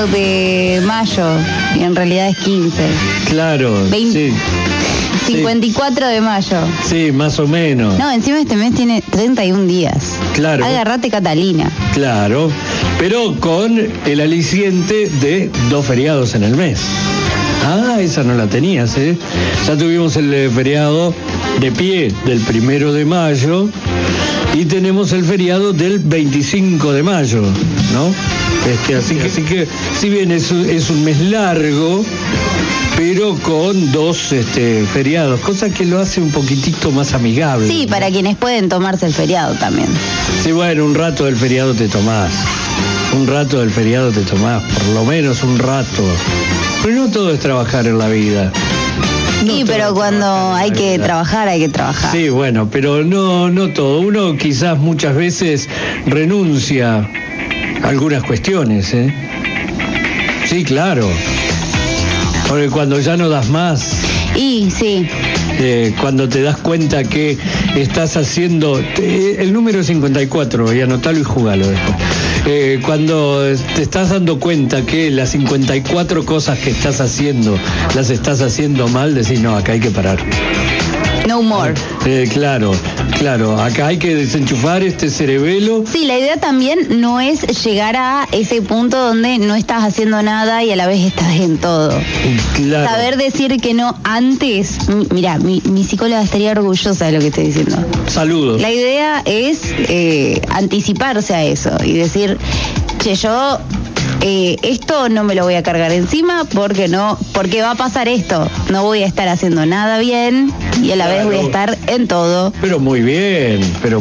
de mayo y en realidad es 15. Claro, 20, sí. 54 de mayo. Sí, más o menos. No, encima este mes tiene 31 días. Claro. Agarrate, Catalina. Claro, pero con el aliciente de 2 feriados en el mes. Ah, esa no la tenías, ¿eh? Ya tuvimos el feriado de pie del 1 de mayo y tenemos el feriado del 25 de mayo, ¿no? Así que si bien es un mes largo, pero con 2 feriados, cosa que lo hace un poquitito más amigable. Sí, para quienes pueden tomarse el feriado también. Sí, bueno, un rato del feriado te tomás. Un rato del feriado te tomás, por lo menos un rato. Pero no todo es trabajar en la vida. Sí, pero cuando hay que trabajar, hay que trabajar. Sí, bueno, pero no todo. Uno quizás muchas veces renuncia a algunas cuestiones, ¿eh? Sí, claro. Porque cuando ya no das más. Y sí. Cuando te das cuenta que estás haciendo el número 54 y anotalo y jugalo después. Cuando te estás dando cuenta que las 54 cosas que estás haciendo las estás haciendo mal, decís no, acá hay que parar. No more. Claro, acá hay que desenchufar este cerebelo. Sí, la idea también no es llegar a ese punto donde no estás haciendo nada y a la vez estás en todo. Claro. Saber decir que no antes. Mirá, mi psicóloga estaría orgullosa de lo que estoy diciendo. Saludos. La idea es anticiparse a eso y decir, che, yo esto no me lo voy a cargar encima porque va a pasar esto. No voy a estar haciendo nada bien y a la vez voy a estar en todo. Pero muy bien.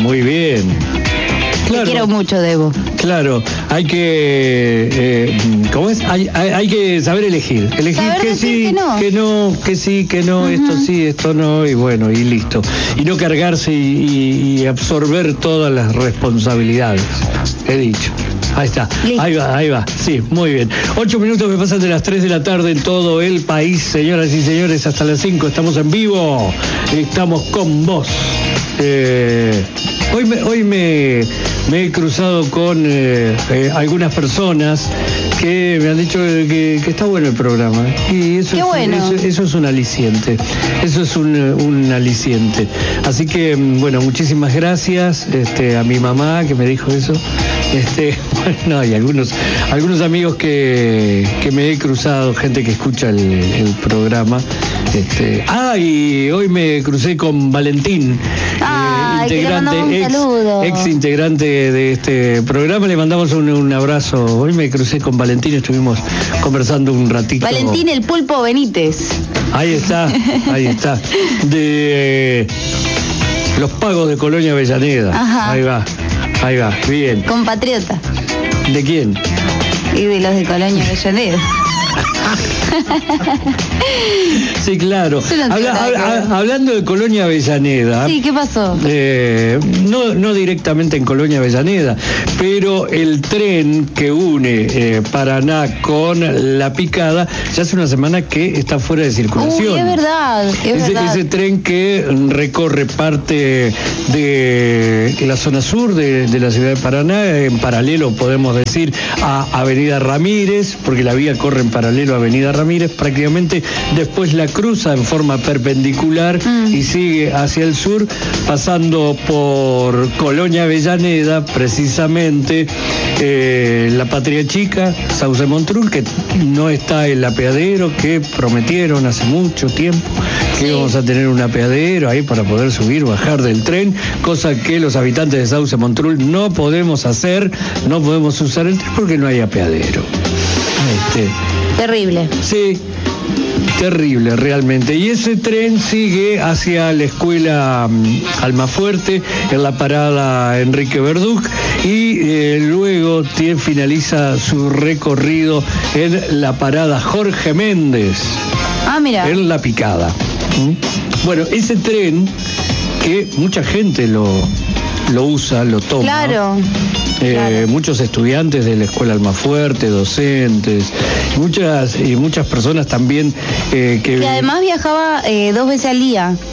Claro. Te quiero mucho, Debo. Claro, hay que, ¿cómo es? Hay que saber elegir saber que sí, que no, que sí, que no, esto sí, esto no, y bueno, y listo. Y no cargarse y absorber todas las responsabilidades, he dicho. Ahí está, listo. Ahí va, sí, muy bien. 8 minutos me pasan de las 3 de la tarde en todo el país, señoras y señores, hasta las 5 estamos en vivo, estamos con vos. Hoy me he cruzado con algunas personas que me han dicho que está bueno el programa. Y eso es un aliciente. Eso es un aliciente. Así que, bueno, muchísimas gracias a mi mamá que me dijo eso. Bueno, y algunos amigos que me he cruzado, gente que escucha el programa. Y hoy me crucé con Valentín, ex integrante de este programa. Le mandamos un abrazo. Hoy me crucé con Valentín, estuvimos conversando un ratito. Valentín el Pulpo Benítez. Ahí está. De los pagos de Colonia Avellaneda. Ajá. Ahí va, bien. Compatriota. ¿De quién? Y de los de Colonia Avellaneda. Sí, claro. Hablando de Colonia Avellaneda. Sí, ¿qué pasó? No directamente en Colonia Avellaneda, pero el tren que une Paraná con La Picada ya hace una semana que está fuera de circulación. Es verdad. Ese tren que recorre parte de la zona sur de la ciudad de Paraná, en paralelo, podemos decir, a Avenida Ramírez, porque la vía corre en paralelo a Avenida Ramírez, prácticamente después la cruza en forma perpendicular y sigue hacia el sur, pasando por Colonia Avellaneda, precisamente La Patria Chica, Sauce Montrul, que no está el apeadero que prometieron hace mucho tiempo, que íbamos a tener un apeadero ahí para poder subir, bajar del tren, cosa que los habitantes de Sauce Montrul no podemos hacer, no podemos usar el tren porque no hay apeadero. Terrible. Sí, terrible realmente. Y ese tren sigue hacia la escuela Almafuerte, en la parada Enrique Verduc, y luego finaliza su recorrido en la parada Jorge Méndez. Mira. En La Picada. Bueno, ese tren que mucha gente lo usa, lo toma. Claro. Muchos estudiantes de la escuela Almafuerte, docentes, muchas personas también que además viajaba 2 veces al día.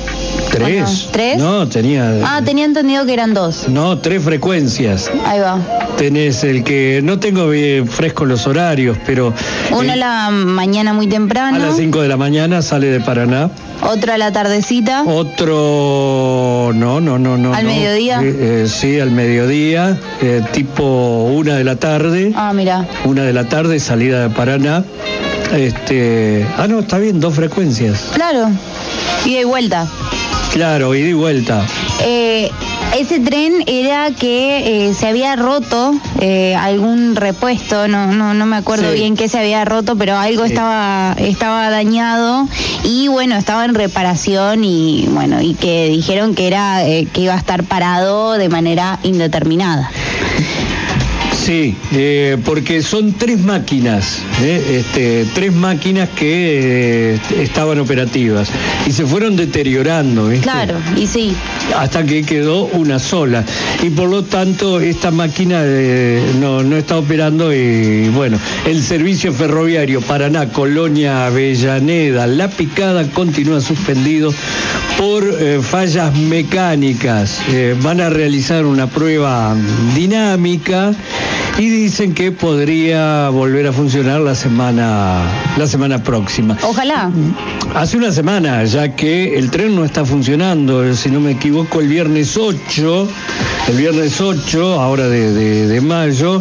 ¿3? ¿No? ¿3? No, tenía... tenía entendido que eran 2. No, 3 frecuencias. Ahí va. Tenés el que... No tengo bien fresco los horarios, pero... Uno a la mañana muy temprano. A las 5 de la mañana sale de Paraná. Otro a la tardecita. Otro... No. ¿Al mediodía? Sí, al mediodía, tipo 1 de la tarde. Mira. 1 de la tarde, salida de Paraná. No, está bien, 2 frecuencias. Claro. Ida y vuelta. Claro, ida y vuelta. Ese tren era que se había roto algún repuesto, no me acuerdo bien qué se había roto, pero algo estaba dañado y bueno, estaba en reparación y bueno, y que dijeron que era que iba a estar parado de manera indeterminada. Sí, porque son 3 máquinas, 3 máquinas que estaban operativas y se fueron deteriorando, ¿viste? Claro, y sí. Hasta que quedó una sola y por lo tanto esta máquina no está operando y bueno, el servicio ferroviario Paraná, Colonia Avellaneda, La Picada continúa suspendido por fallas mecánicas. Van a realizar una prueba dinámica y dicen que podría volver a funcionar la semana próxima. Ojalá. Hace una semana, ya que el tren no está funcionando, si no me equivoco, el viernes 8, ahora de mayo,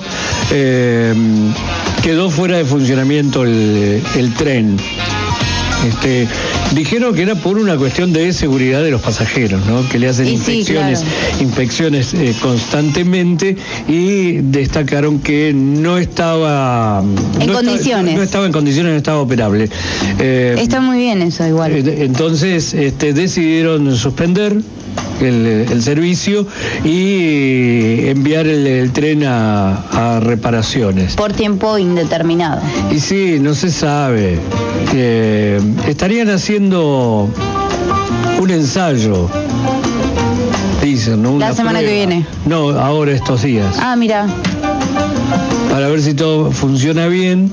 quedó fuera de funcionamiento el tren. Dijeron que era por una cuestión de seguridad de los pasajeros, ¿no? Que le hacen inspecciones constantemente y destacaron que no estaba en condiciones, no estaba operable. Está muy bien eso igual. Entonces decidieron suspender el servicio y enviar el tren a reparaciones. Por tiempo indeterminado. Y sí, no se sabe. Estarían haciendo un ensayo, dicen, ¿no? La semana que viene. No, ahora estos días. Mira. Para ver si todo funciona bien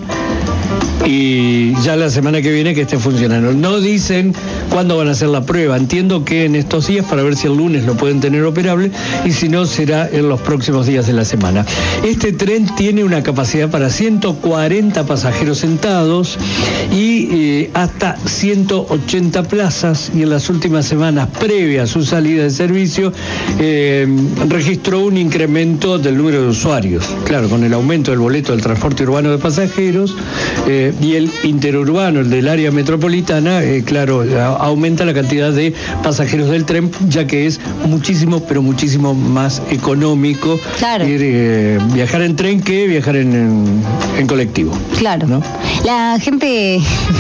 y ya la semana que viene que esté funcionando. No dicen cuándo van a hacer la prueba. Entiendo que en estos días para ver si el lunes lo pueden tener operable y si no será en los próximos días de la semana. Este tren tiene una capacidad para 140 pasajeros sentados y hasta 180 plazas y en las últimas semanas previas a su salida de servicio registró un incremento del número de usuarios. Claro, con el aumento del boleto del transporte urbano de pasajeros y el interurbano, el del área metropolitana, claro, aumenta la cantidad de pasajeros del tren, ya que es muchísimo, pero muchísimo más económico viajar en tren que viajar en colectivo. Claro. ¿No? La gente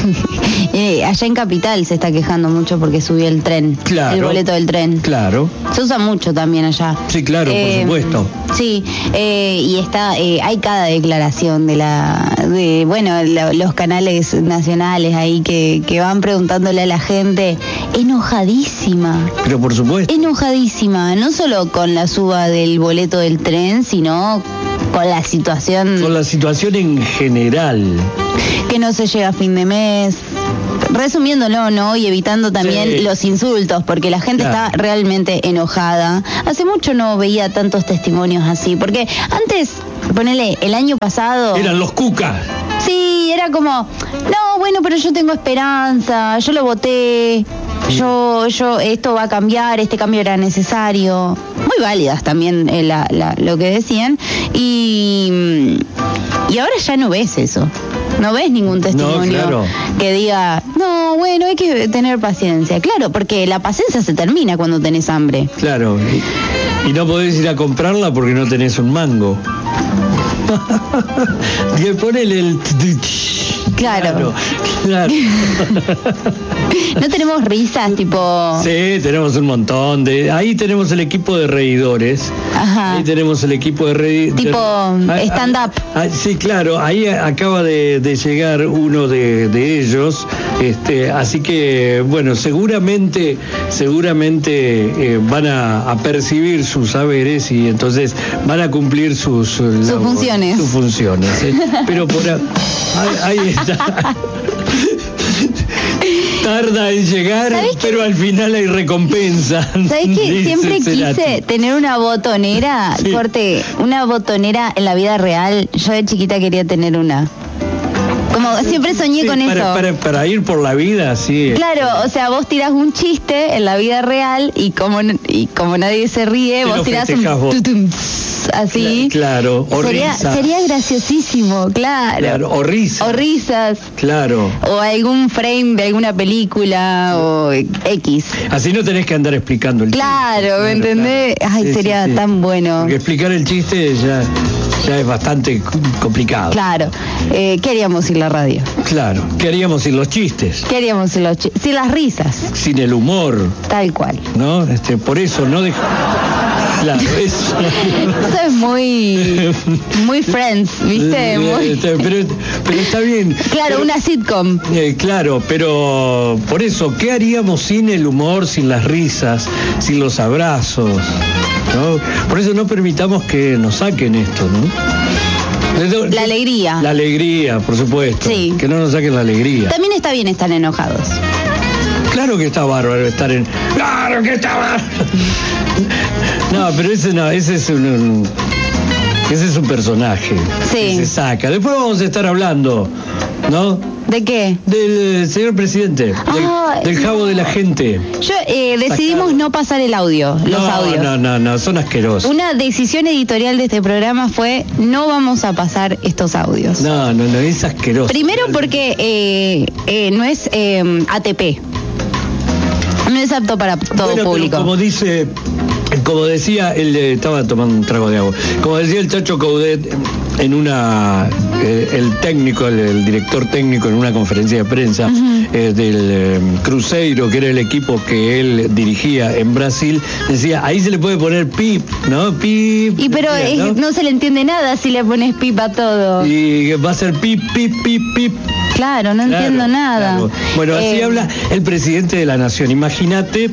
allá en Capital se está quejando mucho porque subió el tren, el boleto del tren. Claro. Se usa mucho también allá. Sí, claro, por supuesto. Sí, y hay cada declaración de los canales nacionales ahí que van preguntándole a la gente, enojadísima. Pero por supuesto. Enojadísima, no solo con la suba del boleto del tren, sino con la situación. Con la situación en general. Que no se llega a fin de mes. Resumiéndolo, ¿no? Y evitando también los insultos, porque la gente está realmente enojada. Hace mucho no veía tantos testimonios así, porque antes, ponele, el año pasado... Eran los cucas. Sí, era como, no, bueno, pero yo tengo esperanza, yo lo voté, yo esto va a cambiar, este cambio era necesario. Muy válidas también lo que decían. Y ahora ya no ves eso. No ves ningún testimonio que diga, no, bueno, hay que tener paciencia. Claro, porque la paciencia se termina cuando tenés hambre. Claro, y no podés ir a comprarla porque no tenés un mango. Que ponele el... Claro. ¿No tenemos risas tipo...? Sí, tenemos un montón de... Ahí tenemos el equipo de reidores. Ajá. Ahí tenemos el equipo de reidores. Tipo stand-up. Sí, claro. Ahí acaba de llegar uno de ellos. Así que, bueno, seguramente van a percibir sus saberes y entonces van a cumplir sus funciones. Sus funciones. Pero por ahí está. Tarda en llegar, pero al final hay recompensa. ¿Sabés que siempre quise tener una botonera? Sí. Corte, una botonera en la vida real. Yo de chiquita quería tener una. Como siempre soñé con eso. Para ir por la vida, sí. Claro, o sea, vos tirás un chiste en la vida real y como nadie se ríe, vos tirás un tutum, así. Claro, o sería graciosísimo, claro. O risas. O risas. Claro. O algún frame de alguna película o X. Así no tenés que andar explicando el chiste. Claro, ¿me entendés? Claro. Ay, sería tan bueno. Porque explicar el chiste ya es bastante complicado. Claro. ¿Qué haríamos sin la radio? Claro. ¿Qué haríamos sin los chistes? ¿Qué haríamos sin los chistes? Sin las risas. Sin el humor. Tal cual. ¿No? Por eso no Claro, eso. Eso es muy Friends, ¿viste? Pero está bien. Claro, una sitcom. Claro, pero por eso, ¿qué haríamos sin el humor, sin las risas, sin los abrazos? ¿No? Por eso no permitamos que nos saquen esto, ¿no? La alegría. La alegría, por supuesto. Sí. Que no nos saquen la alegría. También está bien estar enojados. Claro que está bárbaro estar en... ¡Claro que está bárbaro! No, pero ese es un personaje. Sí. Que se saca. Después vamos a estar hablando, ¿no? ¿De qué? Del señor presidente, del jabo de la gente. Decidimos no pasar el audio, los audios. No, son asquerosos. Una decisión editorial de este programa fue no vamos a pasar estos audios. No, es asqueroso. Primero porque no es ATP. No es apto para todo público. Como decía, estaba tomando un trago de agua. Como decía el Chacho Coudet en el director técnico en una conferencia de prensa del Cruzeiro, que era el equipo que él dirigía en Brasil, decía, ahí se le puede poner pip, ¿no? Pip. Pero ¿no? Se le entiende nada si le pones pip a todo. Y va a ser pip, pip, pip, pip. Claro, no entiendo nada. Claro. Bueno, así habla el presidente de la nación. Imagínate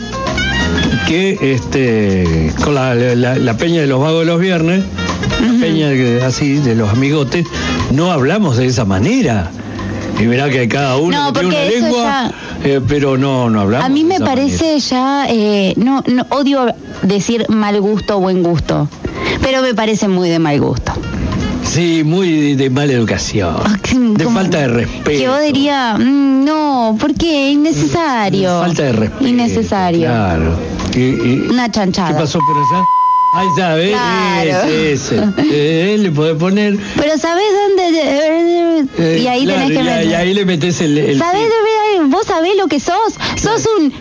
que con la peña de los vagos de los viernes, la peña así de los amigotes, no hablamos de esa manera. Y mirá que cada uno tiene una lengua, pero no hablamos. A mí me parece ya, no odio decir mal gusto o buen gusto, pero me parece muy de mal gusto. Sí, muy de mala educación, de falta de respeto. Que yo diría, no, ¿por qué? Innecesario. Falta de respeto. Innecesario. Claro. Una chanchada. ¿Qué pasó por allá? Ahí sabes, claro. ese. Le podés poner. Pero ¿sabés dónde? Y ahí tenés que meter. Y ahí le metés el ¿Sabés? ¿Vos sabés lo que sos? Sos un...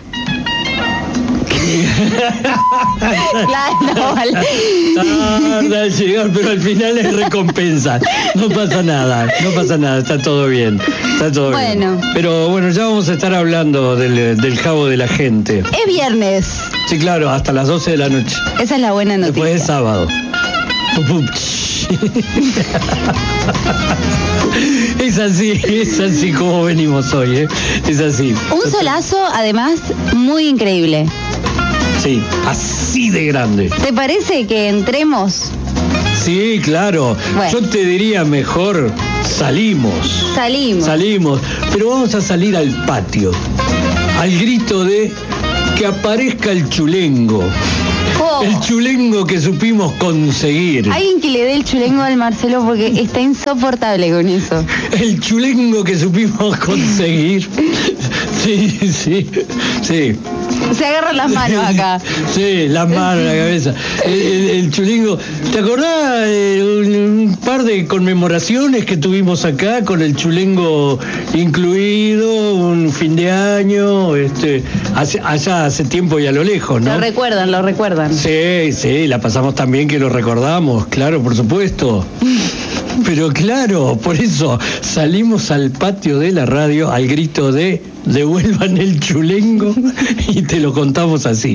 Claro, vale. Tarda en llegar, pero al final es recompensa. No pasa nada, está todo bien. Bien. Pero bueno, ya vamos a estar hablando del jabo de la gente. Es viernes. Sí, claro, hasta las 12 de la noche. Esa es la buena noticia. Después es sábado. Es así como venimos hoy, es así. Un solazo, además, muy increíble. Sí, así de grande. ¿Te parece que entremos? Sí, claro. Bueno. Yo te diría mejor, salimos, pero vamos a salir al patio, al grito de que aparezca el chulengo. El chulengo que supimos conseguir. Alguien que le dé el chulengo al Marcelo porque está insoportable con eso. El chulengo que supimos conseguir. Sí. Se agarran las manos acá. Sí, las manos, la cabeza. El chulengo. ¿Te acordás un par de conmemoraciones que tuvimos acá con el chulengo incluido, un fin de año, allá hace tiempo y a lo lejos, ¿no? Lo recuerdan. Sí, la pasamos tan bien que lo recordamos, claro, por supuesto. Pero claro, por eso salimos al patio de la radio al grito de devuelvan el chulengo y te lo contamos así.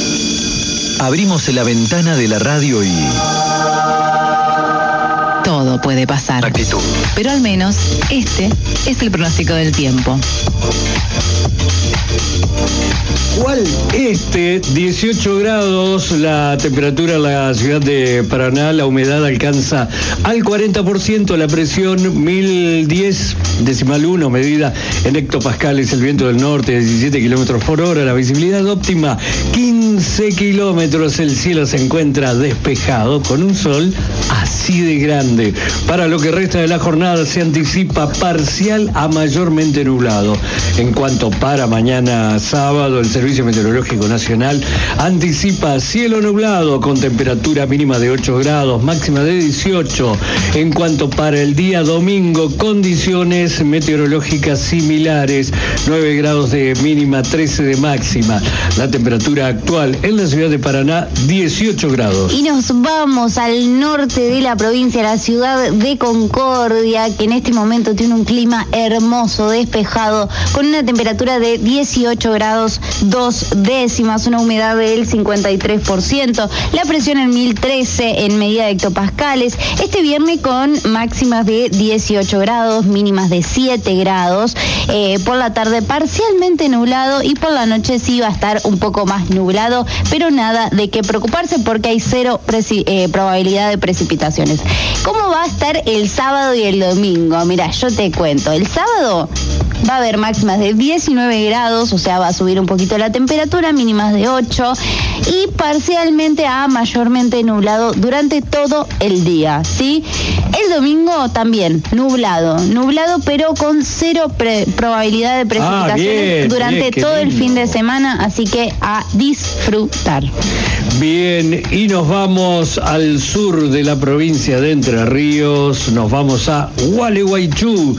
Abrimos la ventana de la radio y... todo todo puede pasar. Actitud. Pero al menos este es el pronóstico del tiempo. ¿Cuál? 18 grados la temperatura en la ciudad de Paraná, la humedad alcanza al 40%, la presión 1010,1 medida en hectopascales, el viento del norte 17 kilómetros por hora, la visibilidad óptima 15 kilómetros, el cielo se encuentra despejado con un sol así de grande. Para lo que resta de la jornada se anticipa parcial a mayormente nublado. En cuanto para mañana sábado, el Servicio Meteorológico Nacional anticipa cielo nublado con temperatura mínima de 8 grados, máxima de 18. En cuanto para el día domingo, condiciones meteorológicas similares, 9 grados de mínima, 13 de máxima. La temperatura actual en la ciudad de Paraná, 18 grados. Y nos vamos al norte de la provincia, la ciudad de Concordia, que en este momento tiene un clima hermoso, despejado, con una temperatura de 18 grados 2 décimas, una humedad del 53%, la presión en 1013 en medida de hectopascales. Este viernes con máximas de 18 grados, mínimas de 7 grados, por la tarde parcialmente nublado y por la noche sí va a estar un poco más nublado, pero nada de qué preocuparse porque hay cero probabilidad de precipitaciones. ¿Cómo va a estar el sábado y el domingo? Mira, yo te cuento, el sábado va a haber máximas de 19 grados, o sea, va a subir un poquito la temperatura, mínimas de 8 y parcialmente a mayormente nublado durante todo el día, ¿sí? El domingo también nublado pero con cero probabilidad de precipitaciones durante todo el fin de semana, así que a disfrutar. Bien, y nos vamos al sur de la provincia de Entre Ríos, nos vamos a Gualeguaychú,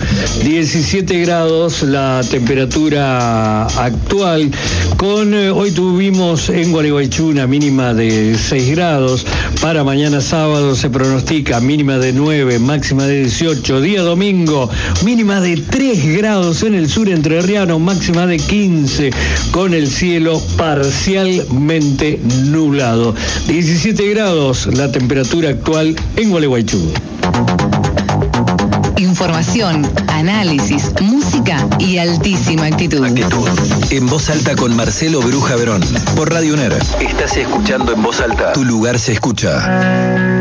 17 grados la temperatura actual, hoy tuvimos en Gualeguaychú una mínima de 6 grados, para mañana sábado se pronostica mínima de 9, máxima de 18, día domingo mínima de 3 grados en el sur entrerriano, máxima de 15, con el cielo parcialmente nublado. 17 grados la temperatura actual en Gualeguaychú. Información, análisis, música y altísima actitud. En Voz Alta con Marcelo Bruja Verón. Por Radio UNER. Estás escuchando En Voz Alta. Tu lugar se escucha.